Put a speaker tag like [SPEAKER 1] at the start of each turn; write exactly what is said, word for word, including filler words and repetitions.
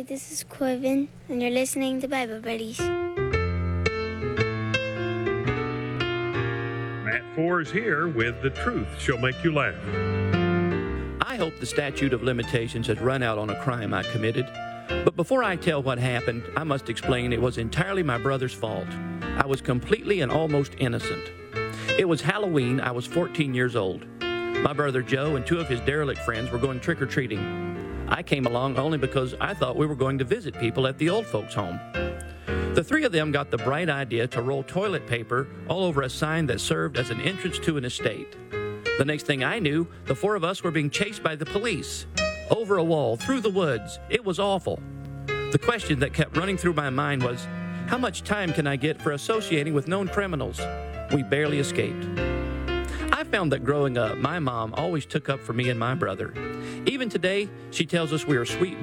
[SPEAKER 1] this is Corbin, and you're listening to Bible Buddies.
[SPEAKER 2] Matt Forbes here with The Truth Shall Make You Laugh.
[SPEAKER 3] I hope the statute of limitations has run out on a crime I committed. But before I tell what happened, I must explain it was entirely my brother's fault. I was completely and almost innocent. It was Halloween. I was fourteen years old. My brother Joe and two of his derelict friends were going trick-or-treating. I came along only because I thought we were going to visit people at the old folks' home. The three of them got the bright idea to roll toilet paper all over a sign that served as an entrance to an estate. The next thing I knew, the four of us were being chased by the police. Over a wall, through the woods. It was awful. The question that kept running through my mind was, how much time can I get for associating with known criminals? We barely escaped. I found that growing up, my mom always took up for me and my brother. Even today, she tells us we are sweet